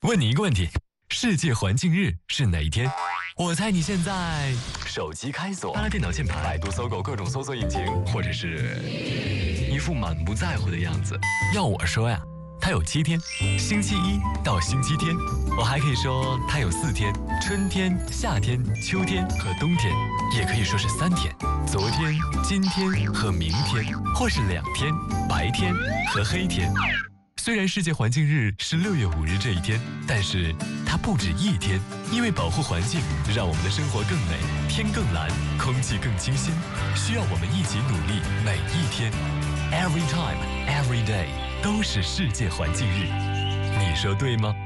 问你一个问题：世界环境日是哪一天？我猜你现在手机开锁，拿了电脑键盘，百度、搜狗各种搜索引擎，或者是一副满不在乎的样子。要我说呀，它有7天，星期一到星期天。我还可以说它有4天，春天、夏天、秋天和冬天，也可以说是3天，昨天、今天和明天，或是2天，白天和黑天。虽然世界环境日是6月5日这一天，但是它不止1天，因为保护环境，让我们的生活更美，天更蓝，空气更清新，需要我们一起努力，每一天 ，every time, every day 都是世界环境日，你说对吗？